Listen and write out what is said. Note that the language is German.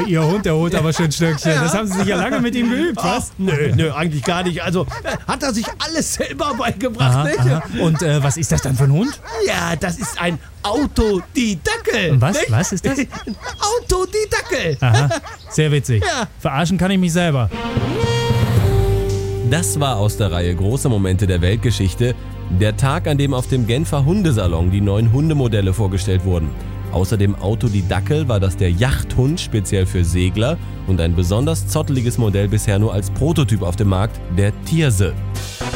Ihr Hund, der holt aber schön Stöckchen. Das haben Sie sich ja lange mit ihm geübt, was? Nö, eigentlich gar nicht. Also hat er sich alles selber beigebracht, nicht? Aha. Und was ist das dann für ein Hund? Ja, das ist ein Autodidackel. Was? Nicht? Was ist das? Autodidackel. Aha, sehr witzig. Ja. Verarschen kann ich mich selber. Das war aus der Reihe Große Momente der Weltgeschichte, der Tag, an dem auf dem Genfer Hundesalon die neuen Hundemodelle vorgestellt wurden. Außer dem Autodidackel war das der Yachthund, speziell für Segler, und ein besonders zotteliges Modell bisher nur als Prototyp auf dem Markt, der Thierse.